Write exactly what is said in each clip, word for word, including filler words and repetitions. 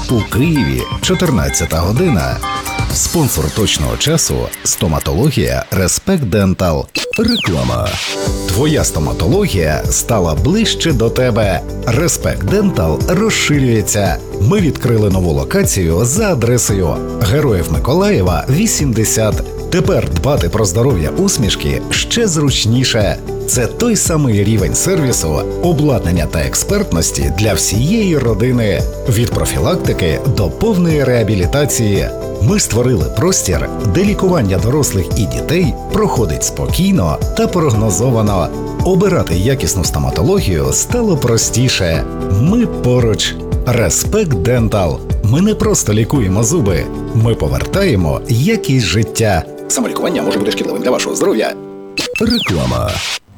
У Києві чотирнадцята година. Спонсор точного часу – стоматологія Респект Дентал. Реклама. Твоя стоматологія стала ближче до тебе. Респект Дентал розширюється. Ми відкрили нову локацію за адресою Героїв Миколаєва, вісімдесят. Тепер дбати про здоров'я усмішки ще зручніше. Це той самий рівень сервісу, обладнання та експертності для всієї родини. Від профілактики до повної реабілітації. Ми створили простір, де лікування дорослих і дітей проходить спокійно та прогнозовано. Обирати якісну стоматологію стало простіше. Ми поруч. Респект Дентал. Ми не просто лікуємо зуби, ми повертаємо якість життя. Самолікування може бути шкідливим для вашого здоров'я. Реклама.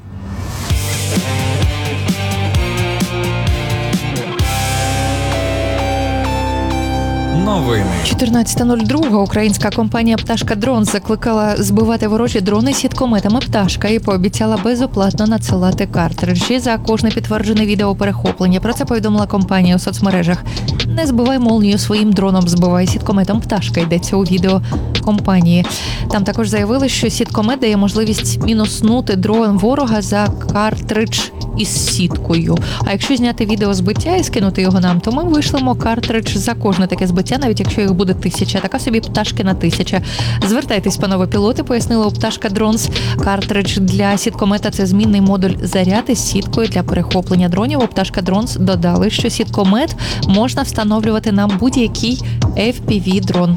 Новини. чотирнадцята нуль два українська компанія «Пташка Дрон» закликала збивати ворожі дрони сіткометами «Пташка» і пообіцяла безоплатно надсилати картриджі за кожне підтверджене відеоперехоплення. Про це повідомила компанія у соцмережах. «Не збивай молнію своїм дроном, збивай сіткометом «Пташка», йдеться у відео компанії. Там також заявили, що сіткомет дає можливість мінуснути дрон ворога за картридж із сіткою. А якщо зняти відео збиття і скинути його нам, то ми вишлемо картридж за кожне таке збиття, навіть якщо їх буде тисяча. Така собі «Пташкина тисяча». Звертайтесь, панове пілоти, пояснила у «Пташка Дронс». Картридж для сіткомета – це змінний модуль заряди з сіткою для перехоплення дронів. У «Пташка Дронс» додали, що сіткомет можна встановлювати на будь-який еф пі ві-дрон.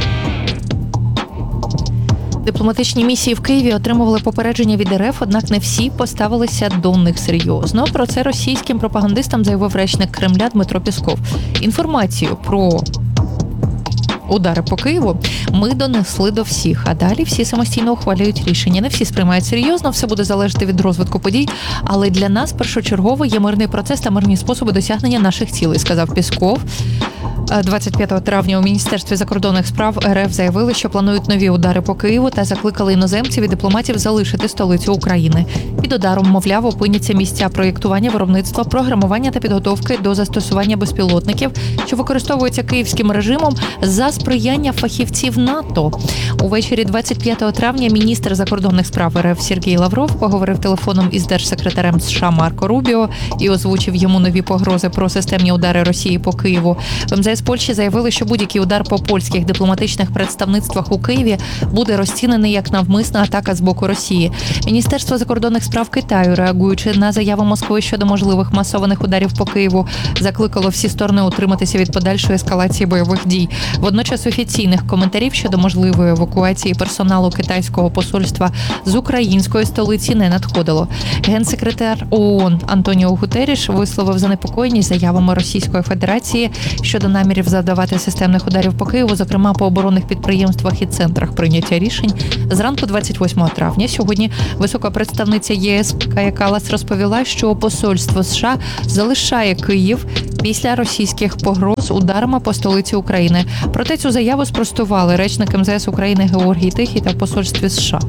Дипломатичні місії в Києві отримували попередження від РФ, однак не всі поставилися до них серйозно. Про це російським пропагандистам заявив речник Кремля Дмитро Пєсков. Інформацію про удари по Києву ми донесли до всіх, а далі всі самостійно ухвалюють рішення. Не всі сприймають серйозно, все буде залежати від розвитку подій, але для нас першочергово є мирний процес та мирні способи досягнення наших цілей, сказав Пєсков. двадцять п'ятого травня у Міністерстві закордонних справ РФ заявили, що планують нові удари по Києву та закликали іноземців і дипломатів залишити столицю України. Під ударом, мовляв, опиняться місця проєктування, виробництва, програмування та підготовки до застосування безпілотників, що використовуються київським режимом за сприяння фахівців НАТО. Увечері двадцять п'ятого травня міністр закордонних справ РФ Сергій Лавров поговорив телефоном із держсекретарем США Марко Рубіо і озвучив йому нові погрози про системні удари Росії по Києву. В ем зет ес Польщі заявили, що будь-який удар по польських дипломатичних представництвах у Києві буде розцінений як навмисна атака з боку Росії. Міністерство закордонних справ Китаю, реагуючи на заяву Москви щодо можливих масованих ударів по Києву, закликало всі сторони утриматися від подальшої ескалації бойових дій. Водночас офіційних коментарів щодо можливої евакуації персоналу китайського посольства з української столиці не надходило. Генсекретар ООН Антоніо Гутерріш висловив занепокоєність заявами Російської Федерації щодо намірів завдавати системних ударів по Києву, зокрема по оборонних підприємствах і центрах прийняття рішень. Зранку двадцять восьмого травня сьогодні висока представниця ЄС Кая Каллас розповіла, що посольство США залишає Київ після російських погроз ударами по столиці України. Проте цю заяву спростували речник ем зет ес України Георгій Тихий та в посольстві США.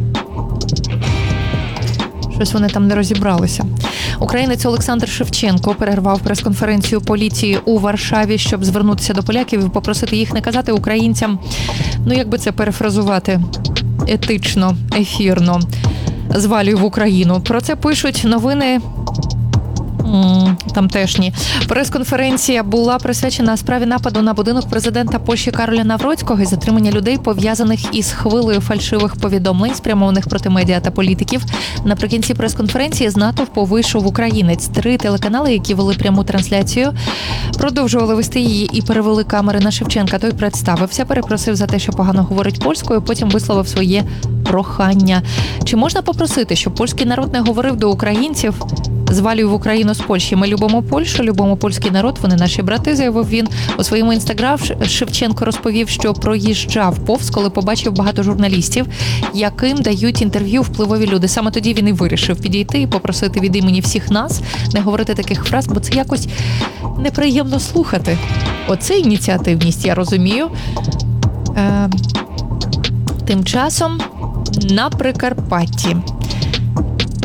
Щось вони там не розібралися. Українець Олександр Шевченко перервав прес-конференцію поліції у Варшаві, щоб звернутися до поляків і попросити їх не казати українцям, ну як би це перефразувати, етично, ефірно, звалюй в Україну. Про це пишуть новини тамтешні. Прес-конференція була присвячена справі нападу на будинок президента Польщі Кароля Навроцького і затримання людей, пов'язаних із хвилею фальшивих повідомлень, спрямованих проти медіа та політиків. Наприкінці прес-конференції з натовпу вийшов українець. Три телеканали, які вели пряму трансляцію, продовжували вести її і перевели камери на Шевченка. Той представився, перепросив за те, що погано говорить польською, потім висловив своє прохання. Чи можна попросити, щоб польський народ не говорив до українців «Звалюй в Україну з Польщі. Ми любимо Польщу, любимо польський народ, вони наші брати», заявив він. У своєму інстаграм Шевченко розповів, що проїжджав повз, коли побачив багато журналістів, яким дають інтерв'ю впливові люди. Саме тоді він і вирішив підійти і попросити від імені всіх нас не говорити таких фраз, бо це якось неприємно слухати. Оце ініціативність, я розумію. Е, тим часом на Прикарпатті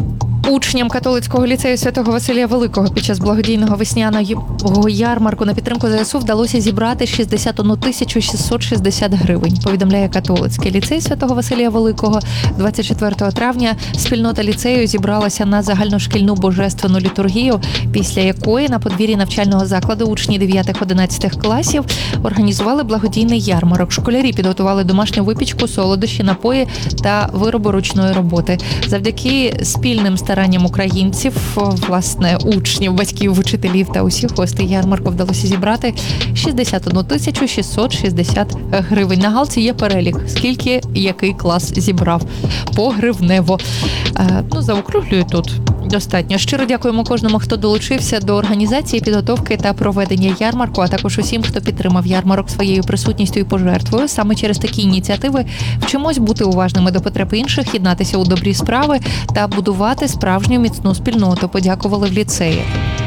Учням католицького ліцею Святого Василія Великого під час благодійного весняного ярмарку на підтримку ЗСУ вдалося зібрати шістдесят одну тисячу шістсот шістдесят гривень, повідомляє католицький ліцей Святого Василія Великого. двадцять четвертого травня спільнота ліцею зібралася на загальношкільну божественну літургію, після якої на подвір'ї навчального закладу учні дев'ятих-одинадцятих класів організували благодійний ярмарок. Школярі підготували домашню випічку, солодощі, напої та вироби ручної роботи. Завдяки спільним старанням українців, власне, учнів, батьків, вчителів та усіх гостей ярмарку вдалося зібрати шістдесят одну тисячу шістсот шістдесят гривень. На галці є перелік, скільки який клас зібрав. Погривнево. Е, ну, заокруглюю тут. Достатньо. Щиро дякуємо кожному, хто долучився до організації, підготовки та проведення ярмарку, а також усім, хто підтримав ярмарок своєю присутністю і пожертвою. Саме через такі ініціативи вчимось бути уважними до потреб інших, єднатися у добрі справи та будувати справжню міцну спільноту. Подякували в ліцеї.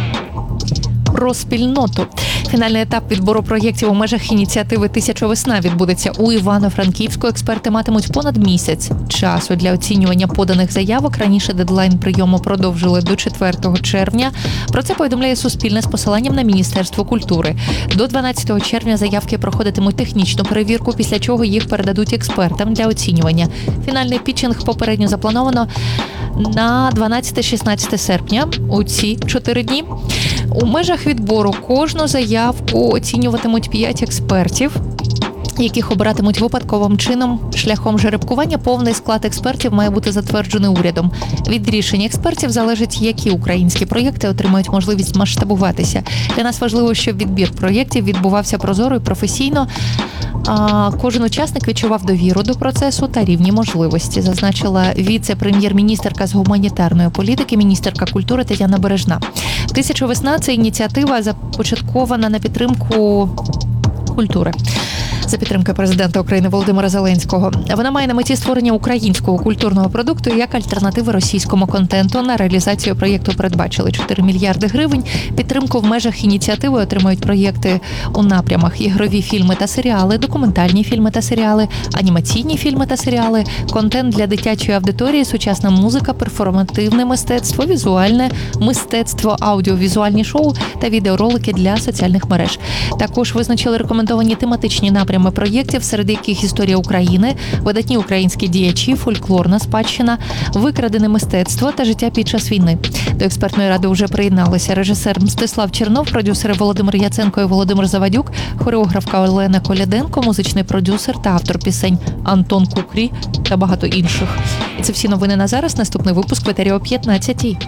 Про спільноту. Фінальний етап відбору проєктів у межах ініціативи «Тисяча весна» відбудеться у Івано-Франківську. Експерти матимуть понад місяць часу для оцінювання поданих заявок. Раніше дедлайн прийому продовжили до четвертого червня. Про це повідомляє Суспільне з посиланням на Міністерство культури. До дванадцятого червня заявки проходитимуть технічну перевірку, після чого їх передадуть експертам для оцінювання. Фінальний пітчинг попередньо заплановано на дванадцяте-шістнадцяте серпня у ці чотири дні. У межах відбору кожну заявку оцінюватимуть п'ять експертів, яких обиратимуть випадковим чином шляхом жеребкування. Повний склад експертів має бути затверджений урядом. Від рішень експертів залежить, які українські проєкти отримають можливість масштабуватися. Для нас важливо, щоб відбір проєктів відбувався прозоро і професійно. А кожен учасник відчував довіру до процесу та рівні можливості, зазначила віце-прем'єр-міністерка з гуманітарної політики, міністерка культури Тетяна Бережна. «Тисяча весна» – це ініціатива, започаткована на підтримку культури. За підтримкою президента України Володимира Зеленського. Вона має на меті створення українського культурного продукту як альтернативи російському контенту. На реалізацію проєкту передбачили чотири мільярди гривень. Підтримку в межах ініціативи отримають проєкти у напрямах: ігрові фільми та серіали, документальні фільми та серіали, анімаційні фільми та серіали, контент для дитячої аудиторії, сучасна музика, перформативне мистецтво, візуальне мистецтво, аудіовізуальні шоу та відеоролики для соціальних мереж. Також визначили рекомендовані тематичні напрями проєктів, серед яких історія України, видатні українські діячі, фольклорна спадщина, викрадене мистецтво та життя під час війни. До експертної ради вже приєдналися режисер Мстислав Чернов, продюсери Володимир Яценко і Володимир Завадюк, хореографка Олена Коляденко, музичний продюсер та автор пісень Антон Кукрі та багато інших. І це всі новини на зараз. Наступний випуск в етері о п'ятнадцятій.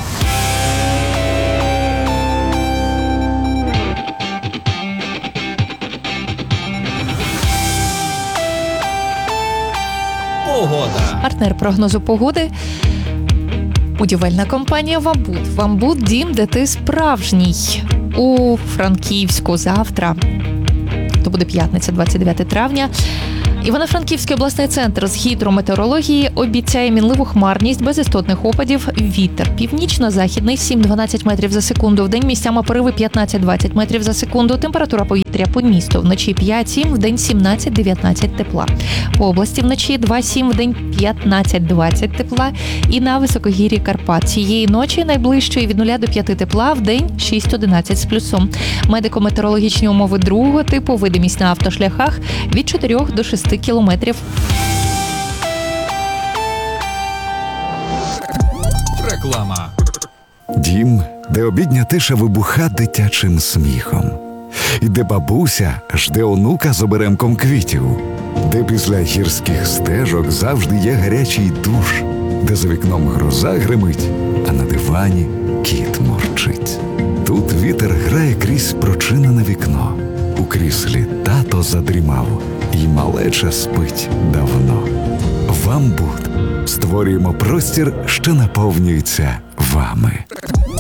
Погода. Партнер прогнозу погоди – будівельна компанія «Вамбуд». «Вамбуд» – дім, де ти справжній. У Франківську завтра, то буде п'ятниця, двадцять дев'яте травня, Івано-Франківський обласний центр з гідрометеорології обіцяє мінливу хмарність, без істотних опадів, вітер північно-західний сім-дванадцять метрів за секунду, вдень місцями пориви п'ятнадцять-двадцять метрів за секунду, температура повітря по місту вночі п'ять-сім, вдень сімнадцять-дев'ятнадцять тепла. По області вночі два-сім, вдень п'ятнадцять-двадцять тепла і на високогір'ї Карпат. Цієї ночі найближчої від нуля до п'яти тепла, вдень шість-одинадцять з плюсом. Медико-метеорологічні умови другого типу, видимість на автошляхах від чотирьох до шести кілометрів. Реклама. Дім, де обідня тиша вибуха дитячим сміхом. І де бабуся жде онука з оберемком квітів. Де після гірських стежок завжди є гарячий душ. Де за вікном гроза гримить, а на дивані кіт мурчить. Тут вітер грає крізь прочинене вікно. У кріслі тато задрімав, і малеча спить давно. «Вамбуд» створюємо простір, що наповнюється вами.